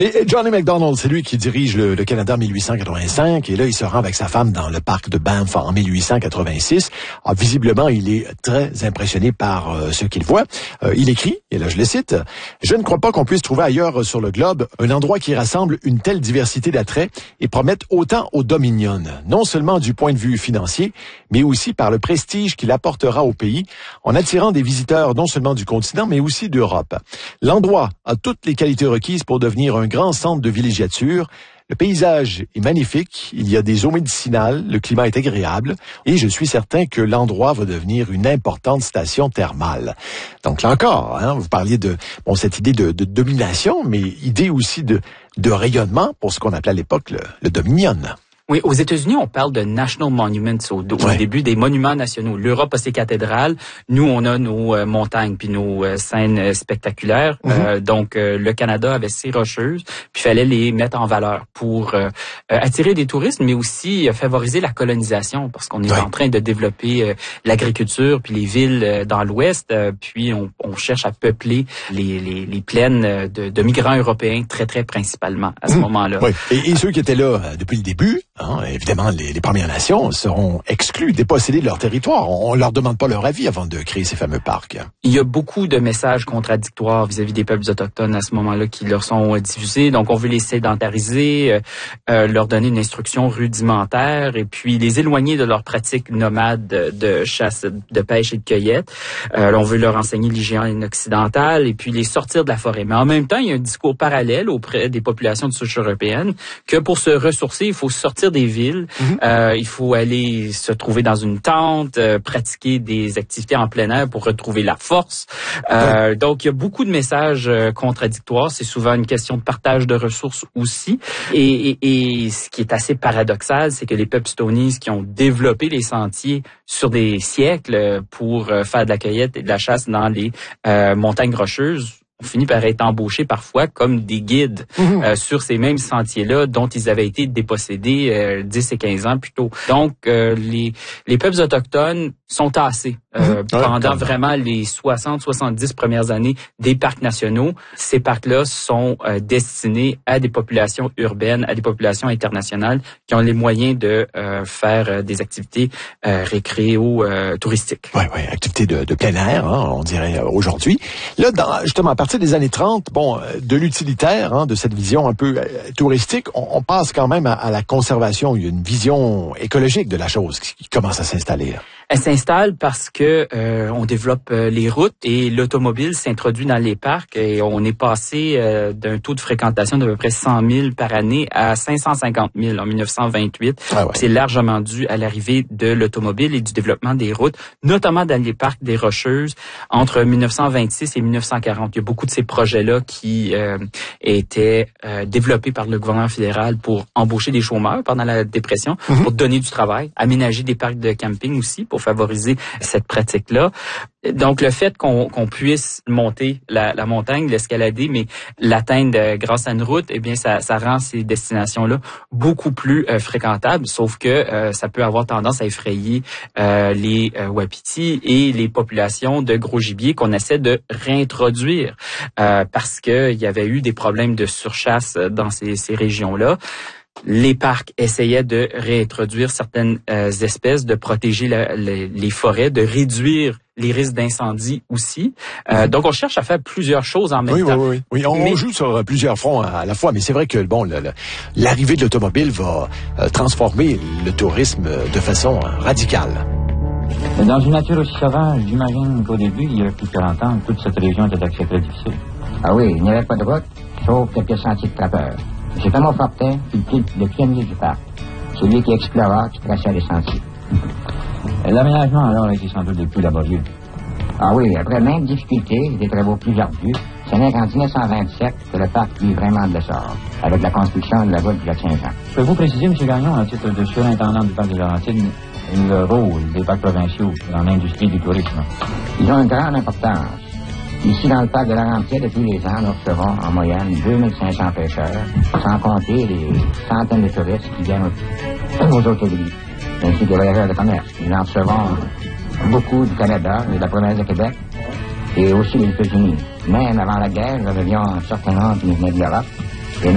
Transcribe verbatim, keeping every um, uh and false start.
Et Johnny MacDonald, c'est lui qui dirige le, le Canada en mille huit cent quatre-vingt-cinq, et là, il se rend avec sa femme dans le parc de Banff en mille huit cent quatre-vingt-six. Alors, visiblement, il est très impressionné par euh, ce qu'il voit. Euh, il écrit, et là je le cite, « Je ne crois pas qu'on puisse trouver ailleurs sur le globe un endroit qui rassemble une telle diversité d'attraits et promette autant au Dominion, non seulement du point de vue financier, mais aussi par le prestige qu'il apportera au pays, en attirant des visiteurs non seulement du continent, mais aussi d'Europe. L'endroit a toutes les qualités requises pour devenir un grand centre de villégiature. Le paysage est magnifique, il y a des eaux médicinales, le climat est agréable et je suis certain que l'endroit va devenir une importante station thermale. » Donc là encore, hein, vous parliez de bon cette idée de, de domination, mais idée aussi de, de rayonnement pour ce qu'on appelait à l'époque le, le Dominion. Oui, aux États-Unis, on parle de National Monuments au, au ouais. début, des monuments nationaux. L'Europe a ses cathédrales, nous, on a nos euh, montagnes puis nos euh, scènes euh, spectaculaires. Mm-hmm. Euh, donc, euh, le Canada avait ses rocheuses, puis il fallait les mettre en valeur pour euh, euh, attirer des touristes, mais aussi euh, favoriser la colonisation, parce qu'on est ouais. en train de développer euh, l'agriculture puis les villes euh, dans l'Ouest, euh, puis on, on cherche à peupler les, les, les plaines de, de migrants européens, très, très principalement à ce mm. moment-là. Oui. Et, et ceux qui étaient là euh, depuis le début, hein, évidemment, les, les Premières Nations seront exclues, dépossédées de leur territoire. On ne leur demande pas leur avis avant de créer ces fameux parcs. Il y a beaucoup de messages contradictoires vis-à-vis des peuples autochtones à ce moment-là qui leur sont diffusés. Donc, on veut les sédentariser, euh, euh, leur donner une instruction rudimentaire et puis les éloigner de leurs pratiques nomades de, de chasse, de pêche et de cueillette. Euh, on veut leur enseigner l'hygiène occidentale et puis les sortir de la forêt. Mais en même temps, il y a un discours parallèle auprès des populations de souche européenne que pour se ressourcer, il faut sortir des villes, mm-hmm. euh, il faut aller se trouver dans une tente, euh, pratiquer des activités en plein air pour retrouver la force. Euh, ouais. Donc, il y a beaucoup de messages euh, contradictoires. C'est souvent une question de partage de ressources aussi. Et, et, et ce qui est assez paradoxal, c'est que les peuples Stonies qui ont développé les sentiers sur des siècles pour euh, faire de la cueillette et de la chasse dans les euh, montagnes rocheuses, on finit par être embauchés parfois comme des guides mmh. euh, sur ces mêmes sentiers-là dont ils avaient été dépossédés euh, dix et quinze ans plus tôt. Donc, euh, les, les peuples autochtones sont tassés euh, mmh. pendant ouais, vraiment les soixante soixante-dix premières années des parcs nationaux. Ces parcs-là sont euh, destinés à des populations urbaines, à des populations internationales qui ont les moyens de euh, faire euh, des activités euh, récréo-touristiques. Oui, oui, activités de, de plein air, hein, on dirait euh, aujourd'hui. Là, dans, justement, à partir des années trente, bon, de l'utilitaire, hein, de cette vision un peu euh, touristique, on, on passe quand même à, à la conservation. Il y a une vision écologique de la chose qui, qui commence à s'installer. Là. Elle s'installe parce que euh, on développe euh, les routes et l'automobile s'introduit dans les parcs et on est passé euh, d'un taux de fréquentation d'à peu près cent mille par année à cinq cent cinquante mille en mille neuf cent vingt-huit. Ah ouais. C'est largement dû à l'arrivée de l'automobile et du développement des routes, notamment dans les parcs des Rocheuses entre mille neuf cent vingt-six et mille neuf cent quarante. Il y a beaucoup de ces projets-là qui euh, étaient euh, développés par le gouvernement fédéral pour embaucher des chômeurs pendant la dépression, mm-hmm. pour donner du travail, aménager des parcs de camping aussi pour favoriser cette pratique-là. Donc, le fait qu'on, qu'on puisse monter la, la montagne, l'escalader, mais l'atteindre grâce à une route, eh bien, ça, ça rend ces destinations-là beaucoup plus euh, fréquentables, sauf que euh, ça peut avoir tendance à effrayer euh, les euh, wapitis et les populations de gros gibier qu'on essaie de réintroduire euh, parce qu'il y avait eu des problèmes de surchasse dans ces, ces régions-là. Les parcs essayaient de réintroduire certaines euh, espèces, de protéger la, les, les forêts, de réduire les risques d'incendie aussi. Euh, donc, on cherche à faire plusieurs choses en même oui, temps. Oui, oui, oui. On mais... joue sur plusieurs fronts à la fois, mais c'est vrai que bon, le, le, l'arrivée de l'automobile va euh, transformer le tourisme de façon euh, radicale. Dans une nature aussi sauvage, j'imagine qu'au début, il y a plus de quarante ans, toute cette région était accès très difficile. Ah oui, il n'y avait pas de route, sauf quelques sentiers de trappeurs. C'est Thomas Fortin, le pionnier du parc. C'est lui qui explora, qui traçait les sentiers. L'aménagement, alors, a été sans doute le plus laborieux. Ah oui, après même difficulté, des travaux plus ardus, ce n'est qu'en dix-neuf cent vingt-sept que le parc eut vraiment de l'essor, avec la construction de la route du Lac-Saint-Jean. Pouvez-vous préciser, M. Gagnon, à titre de surintendant du parc des Laurentides, le rôle des parcs provinciaux dans l'industrie du tourisme? Ils ont une grande importance. Ici, dans le parc de Laurentides, tous les ans, nous recevons en moyenne deux mille cinq cents pêcheurs, sans compter les centaines de touristes qui viennent aux, aux hôtelleries, ainsi que des voyageurs de commerce. Nous en recevons beaucoup du Canada et de la province de Québec, et aussi des États-Unis. Même avant la guerre, nous avions un certain nombre qui nous venaient de l'Europe,